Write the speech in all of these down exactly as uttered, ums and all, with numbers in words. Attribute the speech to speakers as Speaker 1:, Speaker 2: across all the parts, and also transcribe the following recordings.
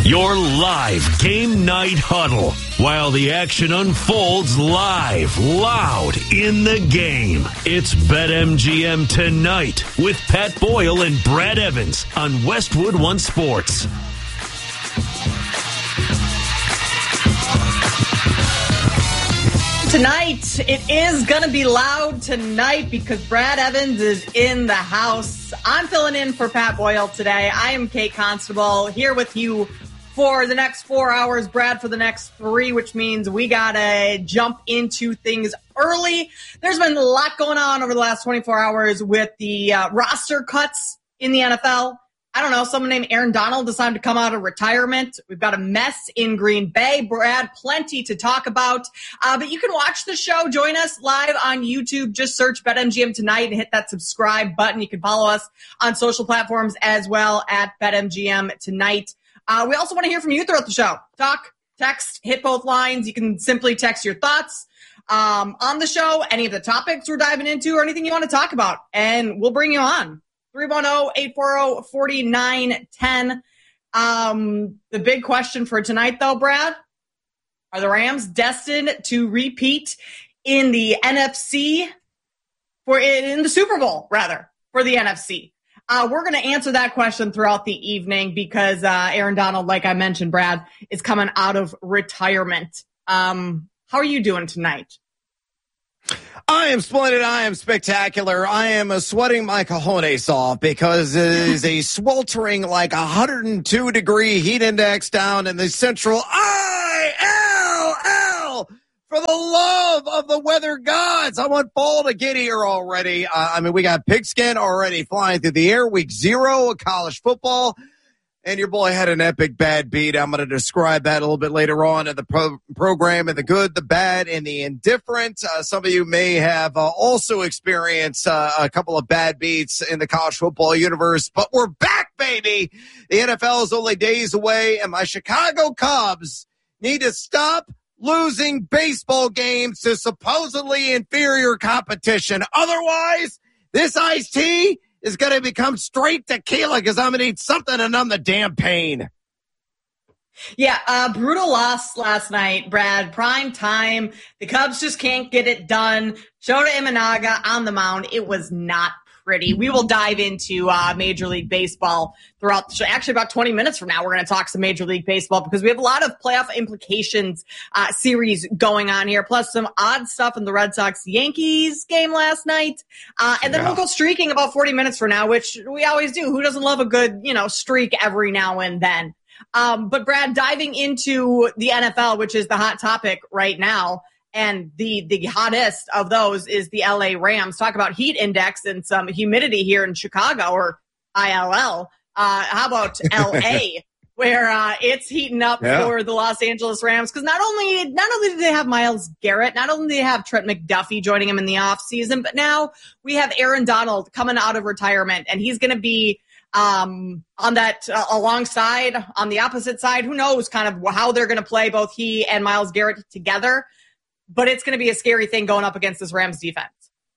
Speaker 1: Your live game night huddle while the action unfolds live, loud in the game. It's BetMGM Tonight with Pat Boyle and Brad Evans on Westwood One Sports.
Speaker 2: Tonight, it is going to be loud tonight because Brad Evans is in the house. I'm filling in for Pat Boyle today. I am Kate Constable here with you for the next four hours, Brad for the next three, which means we got to jump into things early. There's been a lot going on over the last twenty-four hours with the uh, roster cuts in the N F L. I don't know, someone named Aaron Donald decided to come out of retirement. We've got a mess in Green Bay. Brad, plenty to talk about. Uh, but you can watch the show. Join us live on YouTube. Just search BetMGM Tonight and hit that subscribe button. You can follow us on social platforms as well at BetMGM Tonight. Uh, we also want to hear from you throughout the show. Talk, text, hit both lines. You can simply text your thoughts um, on the show, any of the topics we're diving into, or anything you want to talk about, and we'll bring you on. three one zero, eight four zero, four nine one zero. Um, the big question for tonight, though, Brad, are the Rams destined to repeat in the N F C, for in the Super Bowl, rather, for the N F C? Uh, we're going to answer that question throughout the evening because uh, Aaron Donald, like I mentioned, Brad, is coming out of retirement. Um, how are you doing tonight?
Speaker 3: I am splendid. I am spectacular. I am uh, sweating my cojones off because it is a sweltering like one hundred two degree heat index down in the central I L L. For the love of the weather gods, I want fall to get here already. Uh, I mean, we got pigskin already flying through the air. Week zero of college football. And your boy had an epic bad beat. I'm going to describe that a little bit later on in the pro- program, and the good, the bad, and the indifferent. Uh, some of you may have uh, also experienced uh, a couple of bad beats in the college football universe, but we're back, baby. The N F L is only days away, and my Chicago Cubs need to stop losing baseball games to supposedly inferior competition. Otherwise, this iced tea is going to become straight tequila because I'm going to need something to numb the damn pain.
Speaker 2: Yeah, uh, brutal loss last night, Brad. Prime time. The Cubs just can't get it done. Shota Imanaga on the mound. It was not pretty. We will dive into uh, Major League Baseball throughout the show. Actually, about twenty minutes from now, we're going to talk some Major League Baseball because we have a lot of playoff implications uh, series going on here, plus some odd stuff in the Red Sox-Yankees game last night. Uh, and then yeah. we'll go streaking about forty minutes from now, which we always do. Who doesn't love a good, you know, streak every now and then? Um, but, Brad, diving into the N F L, which is the hot topic right now, and the, the hottest of those is the L A Rams. Talk about heat index and some humidity here in Chicago, or I L L. Uh, how about L A, where uh, it's heating up yeah. for the Los Angeles Rams? Because not only not only do they have Myles Garrett, not only do they have Trent McDuffie joining him in the offseason, but now we have Aaron Donald coming out of retirement, and he's going to be um, on that uh, alongside, on the opposite side. Who knows kind of how they're going to play, both he and Myles Garrett together. But it's going to be a scary thing going up against this Rams defense.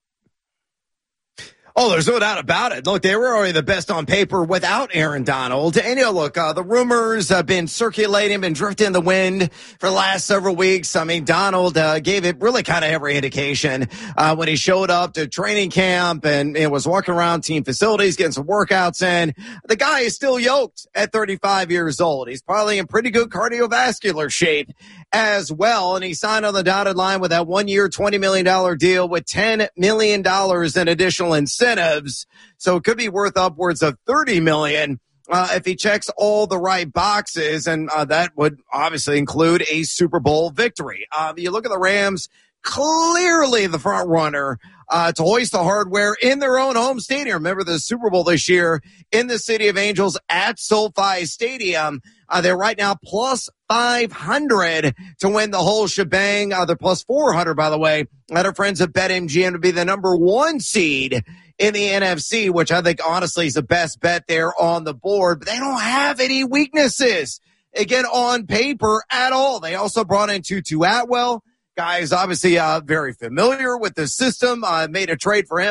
Speaker 3: Oh, there's no doubt about it. Look, they were already the best on paper without Aaron Donald. And, you know, look, uh, the rumors have been circulating, been drifting in the wind for the last several weeks. I mean, Donald uh, gave it really kind of every indication uh, when he showed up to training camp and, and was walking around team facilities, getting some workouts in. The guy is still yoked at thirty-five years old. He's probably in pretty good cardiovascular shape as well. And he signed on the dotted line with that one-year, twenty million dollars deal with ten million dollars in additional incentives. So it could be worth upwards of thirty million dollars uh, if he checks all the right boxes. And uh, that would obviously include a Super Bowl victory. Um, you look at the Rams, clearly the front runner uh, to hoist the hardware in their own home stadium. Remember the Super Bowl this year in the City of Angels at SoFi Stadium. Uh, they're right now plus five hundred to win the whole shebang. Uh, they're plus four hundred, by the way, at our friends at BetMGM to be the number one seed in the N F C, which I think honestly is the best bet there on the board. But they don't have any weaknesses, again, on paper at all. They also brought in Tutu Atwell. Guy is obviously uh, very familiar with the system, uh, made a trade for him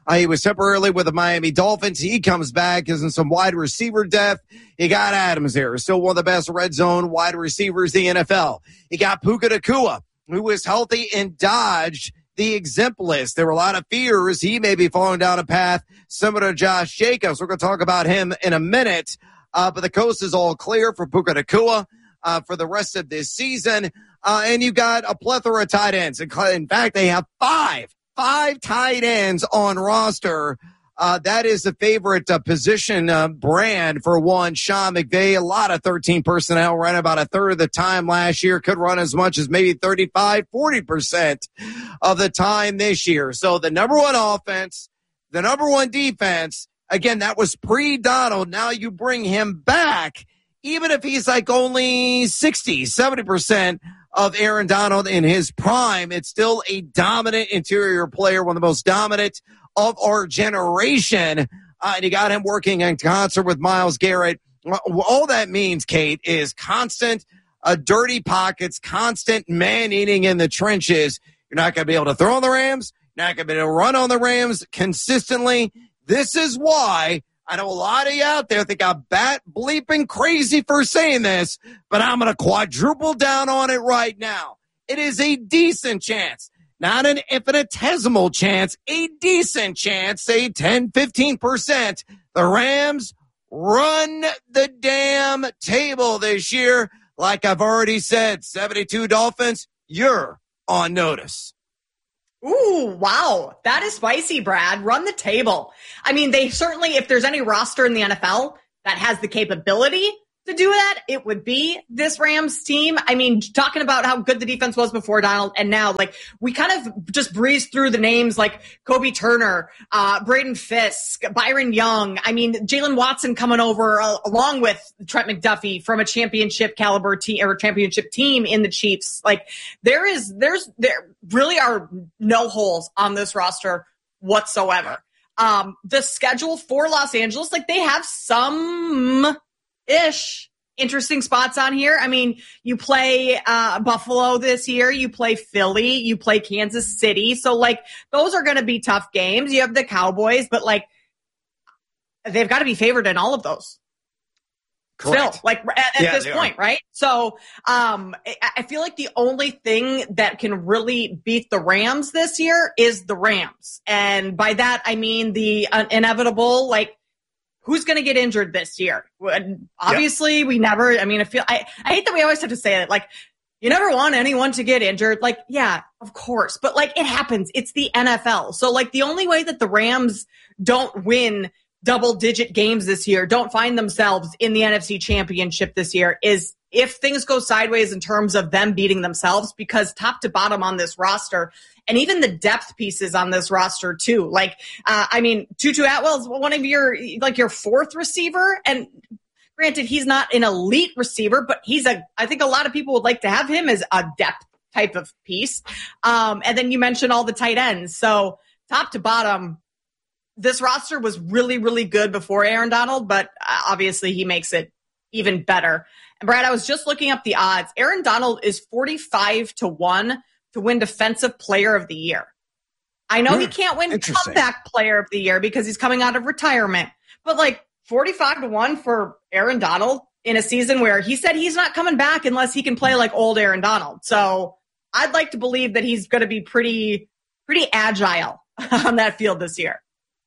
Speaker 3: Uh, he was temporarily with the Miami Dolphins. He comes back, is in some wide receiver depth. You got Adams there, still one of the best red zone wide receivers in the N F L. You got Puka Nacua, who was healthy and dodged the exempt list. There were a lot of fears he may be falling down a path similar to Josh Jacobs. We're going to talk about him in a minute. Uh, but the coast is all clear for Puka Nacua uh, for the rest of this season. Uh, and you got a plethora of tight ends. In fact, they have five, five tight ends on roster. Uh, that is the favorite uh, position uh, brand for one, Sean McVay. A lot of thirteen personnel, ran about a third of the time last year, could run as much as maybe thirty-five, forty percent of the time this year. So the number one offense, the number one defense, again, that was pre-Donald. Now you bring him back, even if he's like only sixty, seventy percent of Aaron Donald in his prime. It's still a dominant interior player, one of the most dominant of our generation. Uh, and you got him working in concert with Myles Garrett. All that means, Kate, is constant uh, dirty pockets, constant man-eating in the trenches. You're not going to be able to throw on the Rams. You're not going to be able to run on the Rams consistently. This is why I know a lot of you out there think I'm bat bleeping crazy for saying this, but I'm going to quadruple down on it right now. It is a decent chance. Not an infinitesimal chance, a decent chance, say ten, fifteen percent. The Rams run the damn table this year. Like I've already said, seventy-two Dolphins, you're on notice.
Speaker 2: Ooh, wow. That is spicy, Brad. Run the table. I mean, they certainly, if there's any roster in the N F L that has the capability to do that, it would be this Rams team. I mean, talking about how good the defense was before Donald, and now, like, we kind of just breezed through the names like Kobe Turner, uh, Braden Fisk, Byron Young. I mean, Jalen Watson coming over uh, along with Trent McDuffie from a championship caliber team or championship team in the Chiefs. Like, there is, there's, there really are no holes on this roster whatsoever. Um, the schedule for Los Angeles, like, they have some ish interesting spots on here. I mean, you play uh Buffalo this year, you play Philly, you play Kansas City. So, like, those are going to be tough games. You have the Cowboys, but, like, they've got to be favored in all of those.
Speaker 3: Correct.
Speaker 2: Still, like, at, at
Speaker 3: yeah,
Speaker 2: this point, are. right? So, um, I, I feel like the only thing that can really beat the Rams this year is the Rams. And by that, I mean the uh, inevitable, like, who's going to get injured this year? Obviously, yep. we never, I mean, I feel, I, I hate that we always have to say it. Like, you never want anyone to get injured. Like, yeah, of course. But, like, it happens. It's the N F L. So, like, the only way that the Rams don't win double digit games this year, don't find themselves in the N F C Championship this year, is if things go sideways in terms of them beating themselves, because top to bottom on this roster, and even the depth pieces on this roster too. Like, uh, I mean, Tutu Atwell's one of your, like, your fourth receiver. And granted, he's not an elite receiver, but he's a, I think a lot of people would like to have him as a depth type of piece. Um, and then you mentioned all the tight ends. So top to bottom, this roster was really, really good before Aaron Donald, but uh, obviously he makes it even better. And Brad, I was just looking up the odds. Aaron Donald is forty-five to one to win Defensive Player of the Year. I know mm, he can't win Comeback Player of the Year because he's coming out of retirement, but, like, forty-five to one for Aaron Donald in a season where he said he's not coming back unless he can play like old Aaron Donald. So I'd like to believe that he's going to be pretty, pretty agile on that field this year.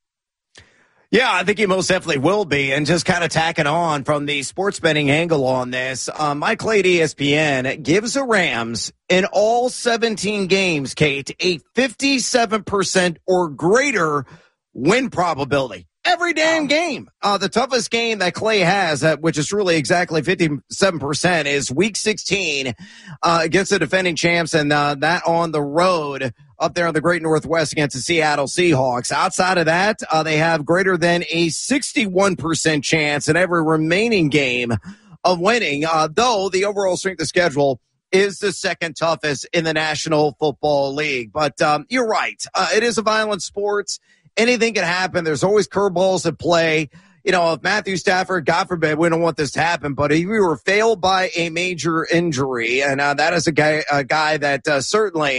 Speaker 3: Yeah, I think he most definitely will be. And just kind of tacking on from the sports betting angle on this, uh, Mike Clay at E S P N gives the Rams in all seventeen games, Kate, a fifty-seven percent or greater win probability. Every damn game. Uh, the toughest game that Clay has, uh, which is really exactly fifty-seven percent, is week sixteen uh, against the defending champs, and uh, that on the road up there in the Great Northwest against the Seattle Seahawks. Outside of that, uh, they have greater than a sixty-one percent chance in every remaining game of winning, uh, though the overall strength of schedule is the second toughest in the National Football League. But um, you're right. Uh, it is a violent sport. Anything can happen. There's always curveballs at play. You know, if Matthew Stafford, God forbid, we don't want this to happen, but if we were failed by a major injury, and uh, that is a guy, a guy that uh, certainly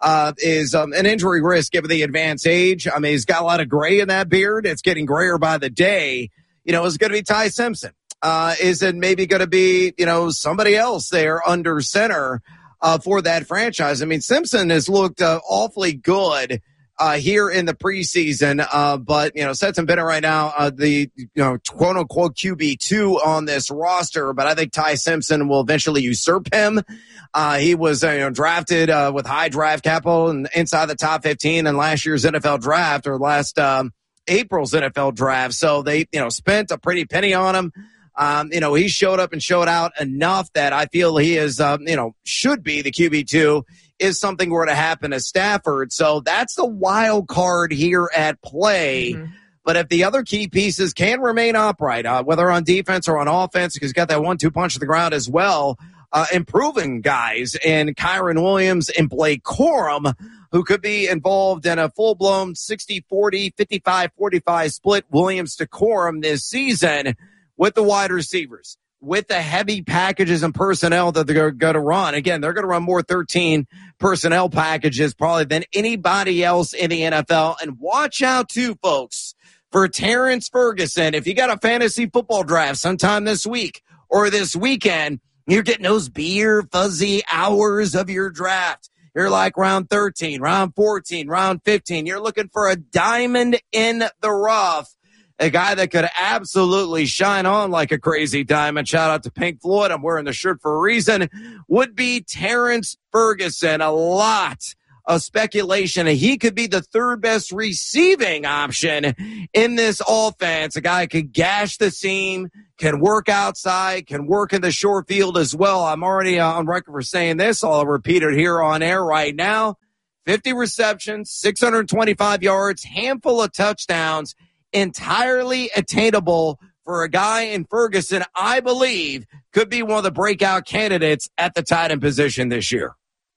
Speaker 3: uh, is um, an injury risk given the advanced age. I mean, he's got a lot of gray in that beard. It's getting grayer by the day. You know, is it going to be Ty Simpson? Uh, is it maybe going to be, you know, somebody else there under center uh, for that franchise? I mean, Simpson has looked uh, awfully good uh, here in the preseason, uh, but, you know, Stetson Bennett right now, uh, the, you know, quote unquote Q B two on this roster, but I think Ty Simpson will eventually usurp him. Uh, he was, uh, you know, drafted uh, with high draft capital and inside the top fifteen in last year's N F L draft or last um, April's N F L draft. So they, you know, spent a pretty penny on him. Um, you know, he showed up and showed out enough that I feel he is, uh, you know, should be the Q B two if something were to happen to Stafford. So that's the wild card here at play. Mm-hmm. But if the other key pieces can remain upright, uh, whether on defense or on offense, because he's got that one two punch to the ground as well, uh, improving guys in Kyron Williams and Blake Corum, who could be involved in a full-blown sixty forty, fifty-five forty-five split Williams to Corum this season, with the wide receivers, with the heavy packages and personnel that they're going to run. Again, they're going to run more thirteen personnel packages probably than anybody else in the N F L. And watch out, too, folks, for Terrence Ferguson. If you got a fantasy football draft sometime this week or this weekend, you're getting those beer fuzzy hours of your draft. You're like round thirteen, round fourteen, round fifteen. You're looking for a diamond in the rough. A guy that could absolutely shine on like a crazy diamond. Shout out to Pink Floyd. I'm wearing the shirt for a reason. Would be Terrence Ferguson. A lot of speculation. He could be the third best receiving option in this offense. A guy could gash the seam, can work outside, can work in the short field as well. I'm already on record for saying this. I'll repeat it here on air right now. fifty receptions, six hundred twenty-five yards, handful of touchdowns. Entirely attainable for a guy in Ferguson, I believe, could be one of the breakout candidates at the tight end position this year.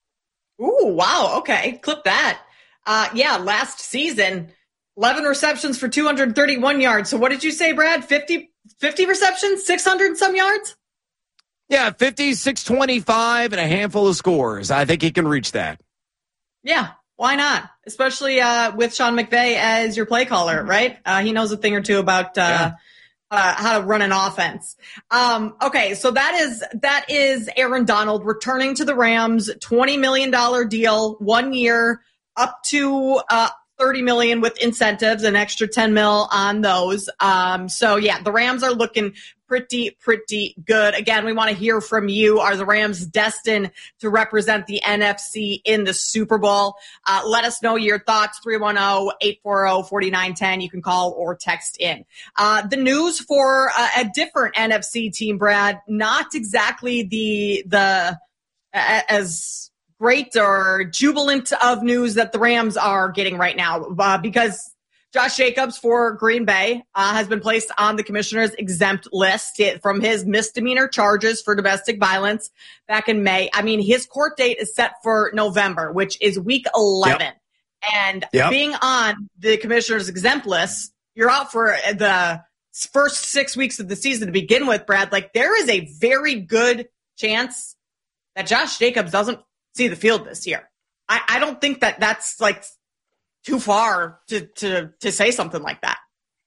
Speaker 2: Ooh, wow. Okay. Clip that. Uh, yeah, last season, eleven receptions for two hundred thirty-one yards. So what did you say, Brad? fifty, fifty receptions, six hundred some yards?
Speaker 3: Yeah, fifty, six twenty-five, and a handful of scores. I think he can reach that.
Speaker 2: Yeah. Why not? Especially uh, with Sean McVay as your play caller, right? Uh, he knows a thing or two about uh, yeah. uh, how to run an offense. Um, okay, so that is that is Aaron Donald returning to the Rams, twenty million dollars deal, one year, up to uh, thirty million dollars with incentives, an extra ten mil on those. Um, so, yeah, the Rams are looking pretty, pretty good. Again, we want to hear from you. Are the Rams destined to represent the N F C in the Super Bowl? Uh, let us know your thoughts, three one zero, eight four zero, four nine one zero. You can call or text in. Uh, the news for uh, a different N F C team, Brad, not exactly the the uh, as great or jubilant of news that the Rams are getting right now, uh, because Josh Jacobs for Green Bay uh, has been placed on the commissioner's exempt list from his misdemeanor charges for domestic violence back in May. I mean, his court date is set for November, which is week eleven. Yep. And yep. being on the commissioner's exempt list, you're out for the first six weeks of the season to begin with, Brad. Like, there is a very good chance that Josh Jacobs doesn't see the field this year. I, I don't think that that's like too far to, to, to say something like that.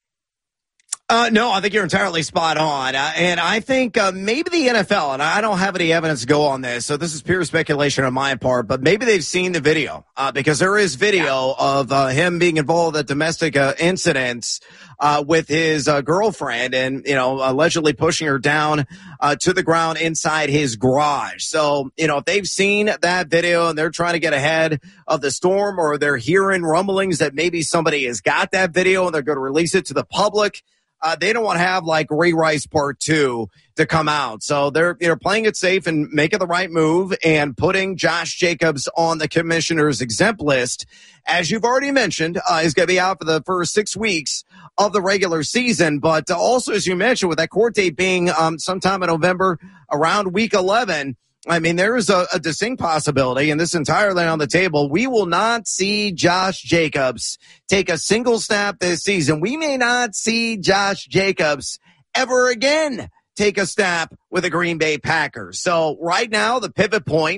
Speaker 3: Uh, no, I think you're entirely spot on. Uh, and I think uh, maybe the N F L, and I don't have any evidence to go on this, so this is pure speculation on my part, but maybe they've seen the video uh, because there is video yeah. of uh, him being involved in domestic uh, incidents uh, with his uh, girlfriend and, you know, allegedly pushing her down uh, to the ground inside his garage. So, you know, if they've seen that video and they're trying to get ahead of the storm, or they're hearing rumblings that maybe somebody has got that video and they're going to release it to the public, Uh, they don't want to have like Ray Rice part two to come out. So they're, you know, playing it safe and making the right move and putting Josh Jacobs on the commissioner's exempt list. As you've already mentioned, uh, he's going to be out for the first six weeks of the regular season. But uh, also, as you mentioned, with that court date being um, sometime in November around week eleven, I mean, there is a, a distinct possibility, and this entirely on the table, we will not see Josh Jacobs take a single snap this season. We may not see Josh Jacobs ever again take a snap with the Green Bay Packers. So right now, the pivot point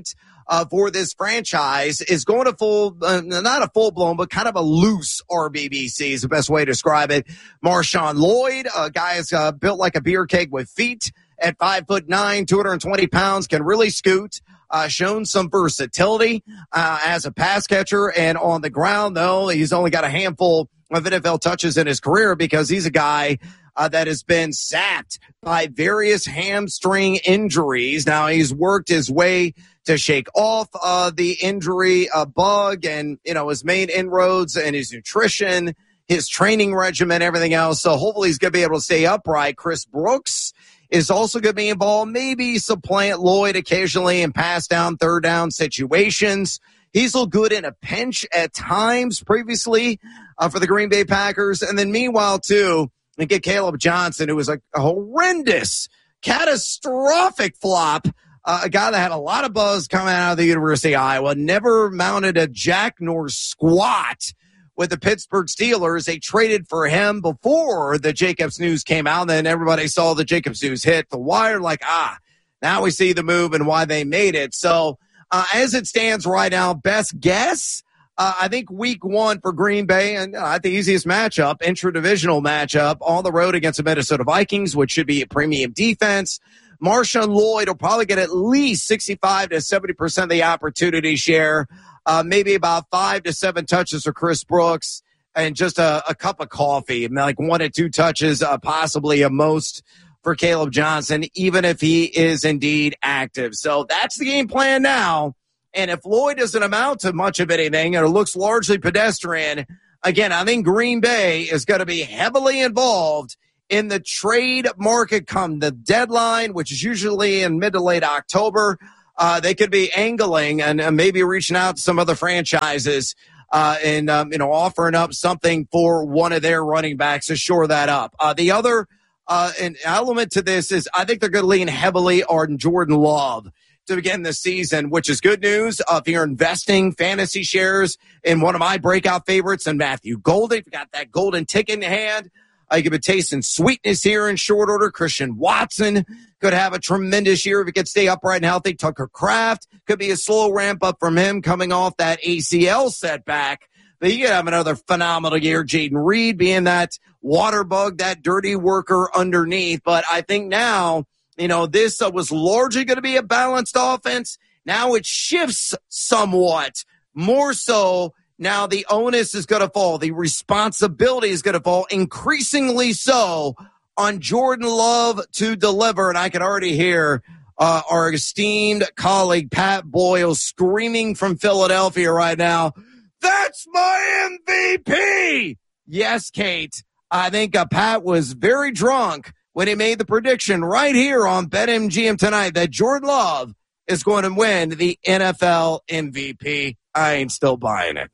Speaker 3: uh, for this franchise is going to full, uh, not a full-blown, but kind of a loose R B B C is the best way to describe it. Marshawn Lloyd, a guy is uh, built like a beer keg with feet at five foot nine, two hundred twenty pounds, can really scoot. Uh, shown some versatility uh, as a pass catcher, and on the ground, though, he's only got a handful of N F L touches in his career because he's a guy uh, that has been sapped by various hamstring injuries. Now, he's worked his way to shake off uh, the injury uh, bug, and, you know, his main inroads and his nutrition, his training regimen, everything else. So hopefully he's going to be able to stay upright. Chris Brooks is also going to be involved, maybe supplant Lloyd occasionally in pass down, third down situations. He's looked good in a pinch at times previously uh, for the Green Bay Packers. And then meanwhile, too, we get Caleb Johnson, who was like a horrendous, catastrophic flop, uh, a guy that had a lot of buzz coming out of the University of Iowa, never mounted a jack nor squat with the Pittsburgh Steelers. They traded for him before the Jacobs news came out. And then everybody saw the Jacobs news hit the wire like, ah, now we see the move and why they made it. So uh, as it stands right now, best guess, uh, I think week one for Green Bay, and uh, the easiest matchup, intra-divisional matchup on the road against the Minnesota Vikings, which should be a premium defense. Marshawn Lloyd will probably get at least sixty-five to seventy percent of the opportunity share. Uh, maybe about five to seven touches for Chris Brooks, and just a, a cup of coffee, like one to two touches, uh, possibly a most for Caleb Johnson, even if he is indeed active. So that's the game plan now. And if Lloyd doesn't amount to much of anything, and it looks largely pedestrian, again, I think Green Bay is going to be heavily involved in the trade market come the deadline, which is usually in mid to late October. Uh, they could be angling and uh, maybe reaching out to some other franchises uh, and, um, you know, offering up something for one of their running backs to shore that up. Uh, the other uh, an element to this is I think they're going to lean heavily on Jordan Love to begin the season, which is good news. Uh, if you're investing fantasy shares in one of my breakout favorites and Matthew Golden, if you got that golden ticket in hand, Uh, you could be tasting sweetness here in short order. Christian Watson could have a tremendous year if he could stay upright and healthy. Tucker Kraft could be a slow ramp up from him coming off that A C L setback. But you could have another phenomenal year. Jaden Reed being that water bug, that dirty worker underneath. But I think now, you know, this uh, was largely going to be a balanced offense. Now it shifts somewhat more so. Now the onus is going to fall. The responsibility is going to fall increasingly so on Jordan Love to deliver. And I can already hear uh, our esteemed colleague Pat Boyle screaming from Philadelphia right now, "That's my M V P!" Yes, Kate. I think uh, Pat was very drunk when he made the prediction right here on BetMGM tonight that Jordan Love is going to win the N F L M V P. I ain't still buying it.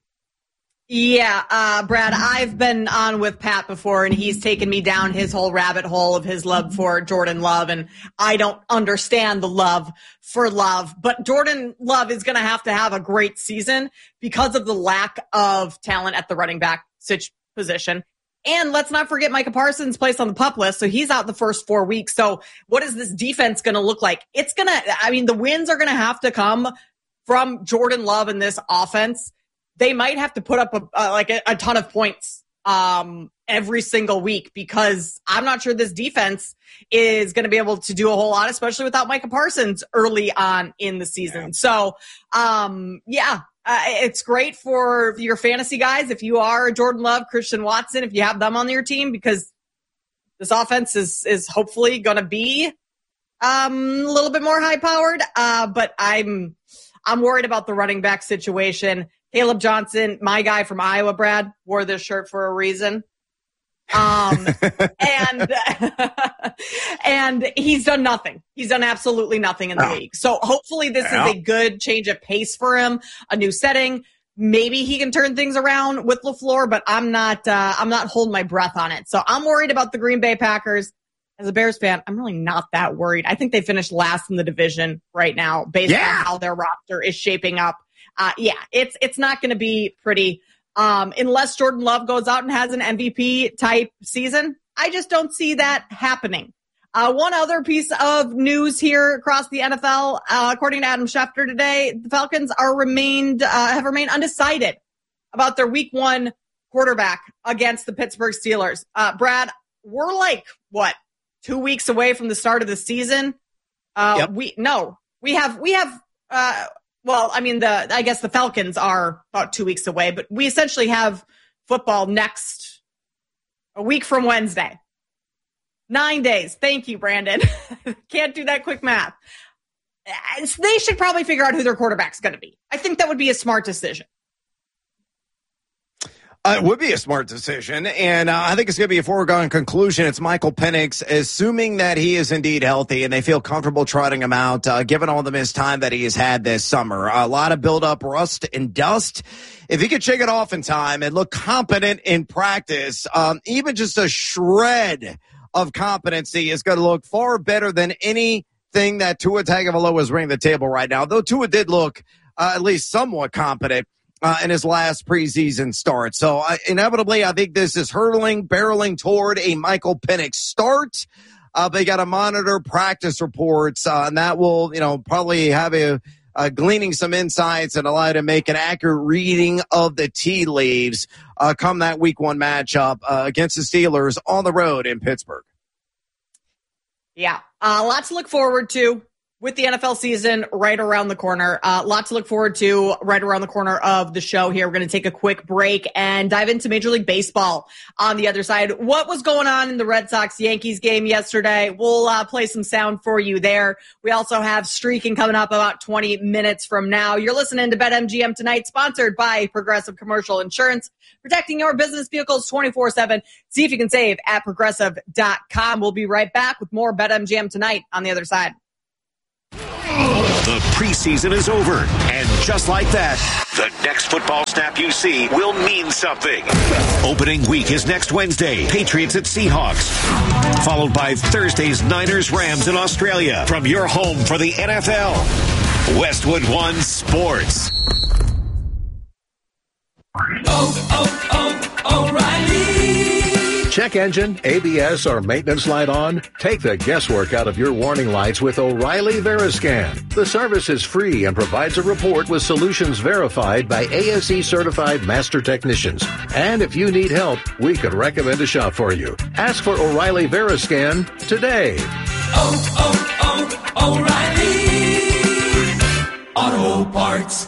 Speaker 2: Yeah, uh, Brad, I've been on with Pat before, and he's taken me down his whole rabbit hole of his love for Jordan Love, and I don't understand the love for Love. But Jordan Love is going to have to have a great season because of the lack of talent at the running back position. And let's not forget Micah Parsons placed on the PUP list, so he's out the first four weeks. So what is this defense going to look like? It's going to, I mean, the wins are going to have to come from Jordan Love in this offense. They might have to put up a, uh, like a, a ton of points um, every single week because I'm not sure this defense is going to be able to do a whole lot, especially without Micah Parsons early on in the season. Yeah. So, um, yeah, uh, it's great for your fantasy guys if you are Jordan Love, Christian Watson, if you have them on your team, because this offense is is hopefully going to be um, a little bit more high powered. Uh, but I'm I'm worried about the running back situation. Caleb Johnson, my guy from Iowa, Brad, wore this shirt for a reason. Um, and, and he's done nothing. He's done absolutely nothing in the oh. league. So hopefully this yeah. is a good change of pace for him, a new setting. Maybe he can turn things around with LaFleur, but I'm not, uh, I'm not holding my breath on it. So I'm worried about the Green Bay Packers. As a Bears fan, I'm really not that worried. I think they finished last in the division right now based yeah. on how their roster is shaping up. Uh, yeah, it's it's not going to be pretty um, unless Jordan Love goes out and has an M V P type season. I just don't see that happening. Uh, one other piece of news here across the N F L, uh, according to Adam Schefter today, the Falcons are remained uh, have remained undecided about their week one quarterback against the Pittsburgh Steelers. Uh, Brad, we're like, what, two weeks away from the start of the season? Uh, yep. We no, we have we have. Uh, well, I mean, the I guess the Falcons are about two weeks away, but we essentially have football next a week from Wednesday. Nine days. Thank you, Brandon. Can't do that quick math. They should probably figure out who their quarterback's going to be. I think that would be a smart decision.
Speaker 3: Uh, it would be a smart decision, and uh, I think it's going to be a foregone conclusion. It's Michael Penix, assuming that he is indeed healthy and they feel comfortable trotting him out, uh, given all the missed time that he has had this summer. A lot of build-up rust and dust. If he could shake it off in time and look competent in practice, um, even just a shred of competency is going to look far better than anything that Tua Tagovailoa is bringing to the table right now, though Tua did look uh, at least somewhat competent Uh, in his last preseason start. So uh, inevitably, I think this is hurtling, barreling toward a Michael Penix start. Uh, they got to monitor practice reports, uh, and that will, you know, probably have a uh, gleaning some insights and allow you to make an accurate reading of the tea leaves uh, come that week one matchup uh, against the Steelers on the road in Pittsburgh.
Speaker 2: Yeah, a uh, lot to look forward to with the N F L season right around the corner. A uh, lot to look forward to right around the corner of the show here. We're going to take a quick break and dive into Major League Baseball on the other side. What was going on in the Red Sox-Yankees game yesterday? We'll uh, play some sound for you there. We also have Streaking coming up about twenty minutes from now. You're listening to BetMGM Tonight, sponsored by Progressive Commercial Insurance, protecting your business vehicles twenty-four seven. See if you can save at progressive dot com. We'll be right back with more BetMGM Tonight on the other side.
Speaker 1: The preseason is over, and just like that, the next football snap you see will mean something. Opening week is next Wednesday, Patriots at Seahawks, followed by Thursday's Niners Rams in Australia. From your home for the N F L, Westwood One Sports.
Speaker 4: Oh, oh, oh, O'Reilly. Check engine, A B S, or maintenance light on? Take the guesswork out of your warning lights with O'Reilly Veriscan. The service is free and provides a report with solutions verified by A S E-certified master technicians. And if you need help, we could recommend a shop for you. Ask for O'Reilly Veriscan today. Oh, oh, oh, O'Reilly Auto Parts.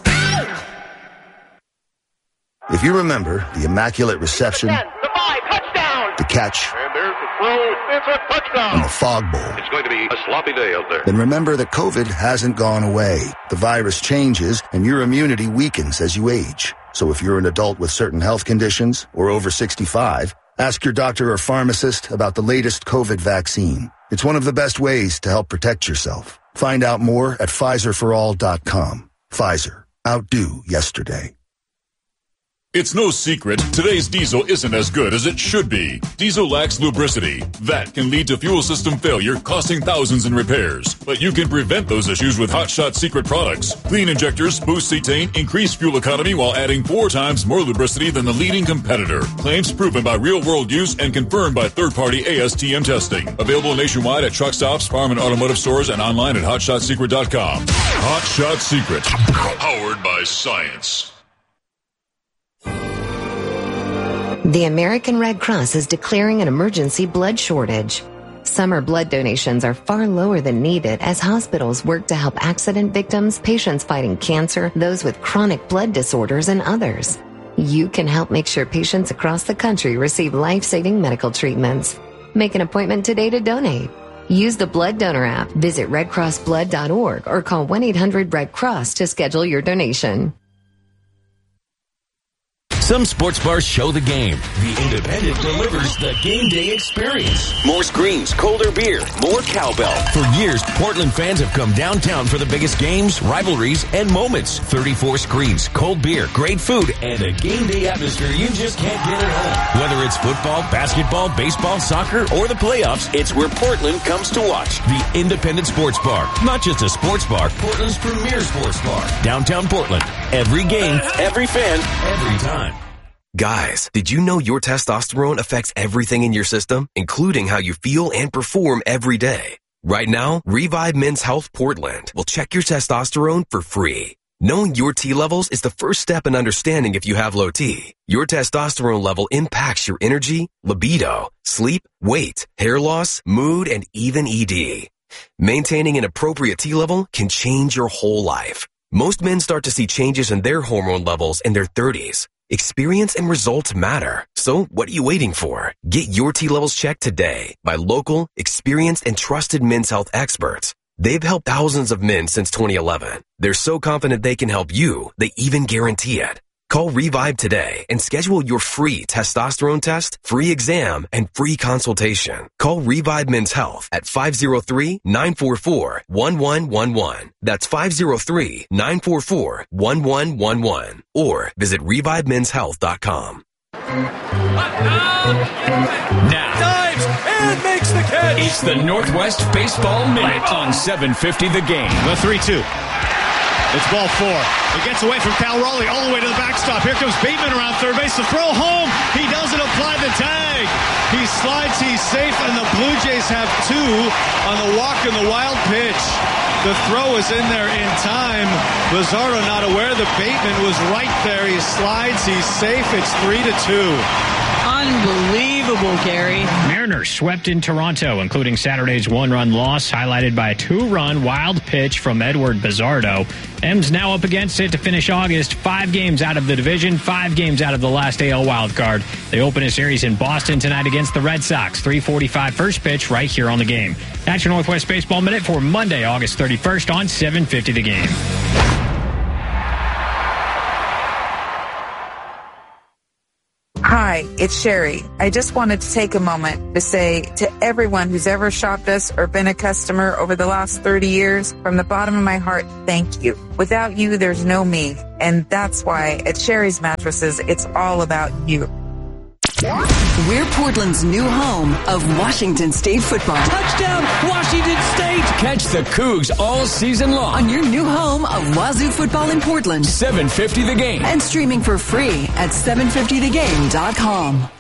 Speaker 5: If you remember the Immaculate Reception,
Speaker 6: the five, touchdown,
Speaker 5: the catch,
Speaker 6: and there's the throw, it's a touchdown,
Speaker 5: and the Fog Bowl,
Speaker 6: it's going to be a sloppy day out there.
Speaker 5: Then remember that COVID hasn't gone away. The virus changes, and your immunity weakens as you age. So if you're an adult with certain health conditions or over sixty-five, ask your doctor or pharmacist about the latest COVID vaccine. It's one of the best ways to help protect yourself. Find out more at Pfizer for all dot com. Pfizer. Outdo yesterday.
Speaker 7: It's no secret, today's diesel isn't as good as it should be. Diesel lacks lubricity. That can lead to fuel system failure, costing thousands in repairs. But you can prevent those issues with Hot Shot Secret products. Clean injectors boost cetane, increase fuel economy while adding four times more lubricity than the leading competitor. Claims proven by real-world use and confirmed by third-party A S T M testing. Available nationwide at truck stops, farm and automotive stores, and online at hot shot secret dot com. Hot Shot Secret. Powered by science.
Speaker 8: The American Red Cross is declaring an emergency blood shortage. Summer blood donations are far lower than needed as hospitals work to help accident victims, patients fighting cancer, those with chronic blood disorders, and others. You can help make sure patients across the country receive life-saving medical treatments. Make an appointment today to donate. Use the Blood Donor app, visit red cross blood dot org, or call one eight hundred red cross to schedule your donation.
Speaker 1: Some sports bars show the game. The Independent delivers the game day experience. More screens, colder beer, more cowbell. For years, Portland fans have come downtown for the biggest games, rivalries, and moments. thirty-four screens, cold beer, great food, and a game day atmosphere you just can't get at home. Whether it's football, basketball, baseball, soccer, or the playoffs, it's where Portland comes to watch. The Independent Sports Bar. Not just a sports bar, Portland's premier sports bar. Downtown Portland. Every game, every fan, every time.
Speaker 9: Guys, did you know your testosterone affects everything in your system, including how you feel and perform every day? Right now, Revive Men's Health Portland will check your testosterone for free. Knowing your T levels is the first step in understanding if you have low T. Your testosterone level impacts your energy, libido, sleep, weight, hair loss, mood, and even E D. Maintaining an appropriate T level can change your whole life. Most men start to see changes in their hormone levels in their thirties. Experience and results matter. So what are you waiting for? Get your T levels checked today by local, experienced, and trusted men's health experts. They've helped thousands of men since twenty eleven. They're so confident they can help you, they even guarantee it. Call Revive today and schedule your free testosterone test, free exam, and free consultation. Call Revive Men's Health at five oh three, nine four four, one one one one. That's five oh three, nine four four, one one one one. Or visit revive men's health dot com.
Speaker 10: Now, dives and makes the catch. It's the Northwest Baseball Minute on seven fifty The Game.
Speaker 11: The three two. It's ball four. It gets away from Cal Raleigh all the way to the backstop. Here comes Bateman around third base. The throw home. He doesn't apply the tag. He slides. He's safe, and the Blue Jays have two on the walk and the wild pitch. The throw is in there in time. Luzardo not aware that Bateman was right there. He slides. He's safe. It's three to two.
Speaker 12: Unbelievable, Gary. Mariners swept in Toronto, including Saturday's one-run loss, highlighted by a two-run wild pitch from Edward Bizardo. M's now up against it to finish August, five games out of the division, five games out of the last A L wildcard. They open a series in Boston tonight against the Red Sox. three forty-five first pitch right here on The Game. That's your Northwest Baseball Minute for Monday, August thirty-first on seven fifty The Game.
Speaker 13: Hi, it's Sherry. I just wanted to take a moment to say to everyone who's ever shopped us or been a customer over the last thirty years, from the bottom of my heart, thank you. Without you, there's no me. And that's why at Sherry's Mattresses, it's all about you.
Speaker 14: We're Portland's new home of Washington State football.
Speaker 10: Touchdown, Washington State! Catch the Cougs all season long
Speaker 14: on your new home of Wazoo football in Portland.
Speaker 10: seven fifty The Game.
Speaker 14: And streaming for free at seven fifty the game dot com.